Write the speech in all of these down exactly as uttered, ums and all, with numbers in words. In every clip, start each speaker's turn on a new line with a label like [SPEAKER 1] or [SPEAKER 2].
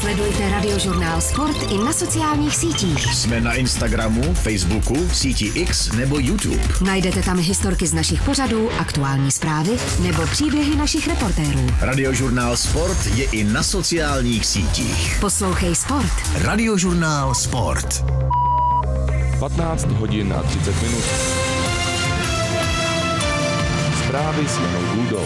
[SPEAKER 1] Sledujte Radiožurnál Sport i na sociálních sítích.
[SPEAKER 2] Jsme na Instagramu, Facebooku, síti X nebo YouTube.
[SPEAKER 1] Najdete tam historky z našich pořadů, aktuální zprávy nebo příběhy našich reportérů.
[SPEAKER 2] Radiožurnál Sport je i na sociálních sítích.
[SPEAKER 1] Poslouchej Sport.
[SPEAKER 2] Radiožurnál Sport.
[SPEAKER 3] patnáct hodin a třicet minut. Zprávy s Janou Gůdou.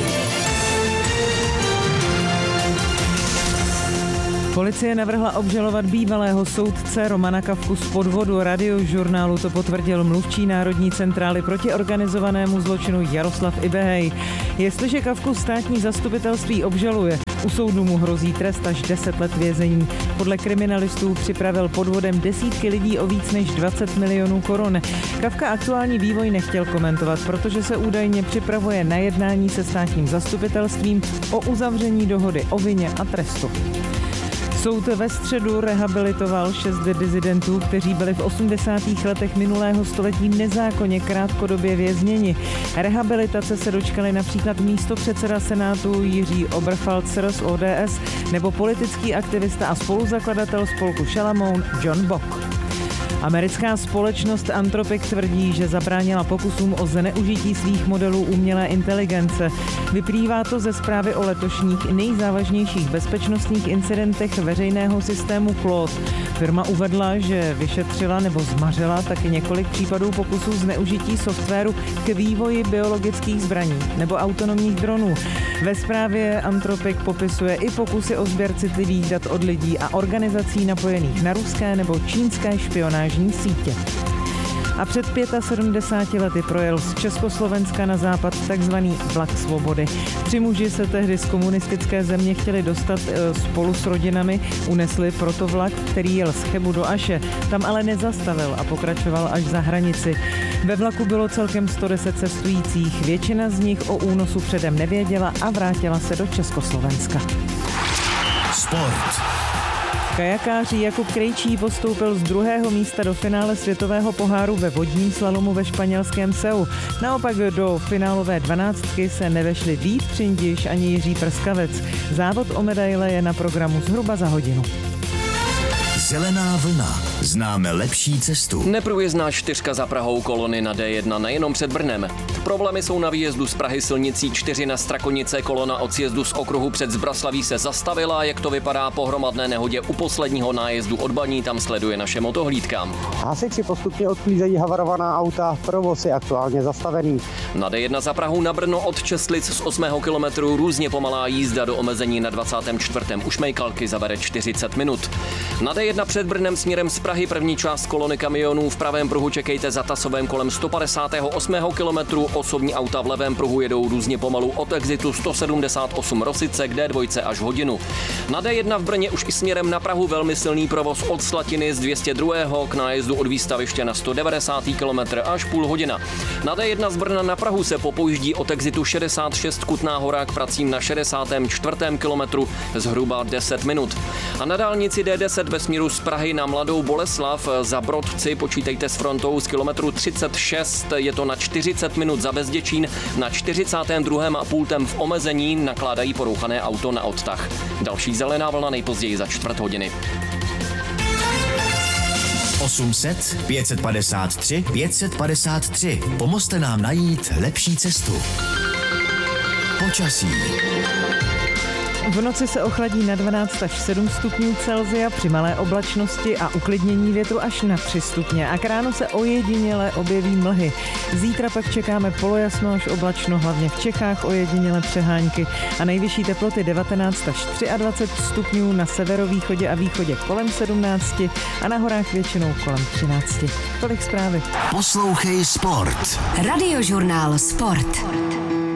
[SPEAKER 4] Policie navrhla obžalovat bývalého soudce Romana Kafku z podvodu. Radiožurnálu to potvrdil mluvčí Národní centrály proti organizovanému zločinu Jaroslav Ibehej. Jestliže Kafku státní zastupitelství obžaluje, u soudu mu hrozí trest až deset let vězení. Podle kriminalistů připravil podvodem desítky lidí o víc než dvacet milionů korun. Kafka aktuální vývoj nechtěl komentovat, protože se údajně připravuje na jednání se státním zastupitelstvím o uzavření dohody o vině a trestu. Soud ve středu rehabilitoval šest disidentů, kteří byli v osmdesátých letech minulého století nezákonně krátkodobě vězněni. Rehabilitace se dočkali například místopředseda Senátu Jiří Oberfalzer z O D S nebo politický aktivista a spoluzakladatel spolku Šalamoun John Bock. Americká společnost Anthropic tvrdí, že zabránila pokusům o zneužití svých modelů umělé inteligence. Vyplývá to ze zprávy o letošních nejzávažnějších bezpečnostních incidentech veřejného systému Claude. Firma uvedla, že vyšetřila nebo zmařila taky několik případů pokusů zneužití softwaru k vývoji biologických zbraní nebo autonomních dronů. Ve zprávě Anthropic popisuje i pokusy o sběr citlivých dat od lidí a organizací napojených na ruské nebo čínské špionážní sítě. A před sedmdesáti pěti lety projel z Československa na západ takzvaný vlak svobody. Tři muži se tehdy z komunistické země chtěli dostat spolu s rodinami, unesli proto vlak, který jel z Chebu do Aše. Tam ale nezastavil a pokračoval až za hranici. Ve vlaku bylo celkem sto deset cestujících, většina z nich o únosu předem nevěděla a vrátila se do Československa.
[SPEAKER 2] Sport.
[SPEAKER 4] Kajakář Jakub Krejčí postoupil z druhého místa do finále světového poháru ve vodním slalomu ve španělském Seu. Naopak do finálové dvanáctky se nevešli Vít Přindiš ani Jiří Prskavec. Závod o medaile je na programu zhruba za hodinu.
[SPEAKER 2] Zelená vlna. Známe lepší cestu.
[SPEAKER 5] Neprůjezdná čtyřka za Prahou, kolony na D jedna nejenom před Brnem. Problémy jsou na výjezdu z Prahy silnicí čtyři na Strakonice, kolona od sjezdu z okruhu před Zbraslaví se zastavila. Jak to vypadá po hromadné nehodě u posledního nájezdu od Baní, tam sleduje naše motohlídka.
[SPEAKER 6] Hasiči postupně odklízejí havarovaná auta, provoz je aktuálně zastavený.
[SPEAKER 5] Na D jedna za Prahu na Brno od Čestlic z osmého kilometru různě pomalá jízda do omezení na dvacátém čtvrtém U Šmejkalky zabere čtyřicet minut. Na D jedna před Brnem směrem z Prahy první část kolony kamionů, v pravém pruhu čekejte za Tasovem kolem sto padesátého osmého kilometru, osobní auta v levém pruhu jedou různě pomalu od exitu sto sedmdesát osm Rosice k D dva až hodinu. Na D jedna v Brně už i směrem na Prahu velmi silný provoz od Slatiny z dvě stě dva k nájezdu od výstaviště na sto devadesátý kilometr až půl hodina. Na D jedna z Brna na Prahu se popojíždí od exitu šedesát šest Kutná Hora k pracím na šedesátém čtvrtém kilometru zhruba deset minut. A na dálnici D deset ve směru z Prahy na Mladou Boleslav za Brodci počítejte s frontou z kilometru třicet šest, je to na čtyřicet minut za Bezděčín, na čtyřicátém druhém a pultem v omezení nakládají porouchané auto na odtah. Další zelená vlna nejpozději za čtvrt hodiny.
[SPEAKER 2] osm set pět set padesát tři pět set padesát tři. Pomozte nám najít lepší cestu. Počasí.
[SPEAKER 4] V noci se ochladí na dvanáct až sedm stupňů Celsia při malé oblačnosti a uklidnění větru až na tři stupně. A k ránu se ojediněle objeví mlhy. Zítra pak čekáme polojasno až oblačno, hlavně v Čechách ojediněle přehánky a nejvyšší teploty devatenáct až dvacet tři stupňů, na severovýchodě a východě kolem sedmnáct a na horách většinou kolem třináct. Tolik zprávy.
[SPEAKER 2] Poslouchej Sport.
[SPEAKER 1] Radiožurnál Sport.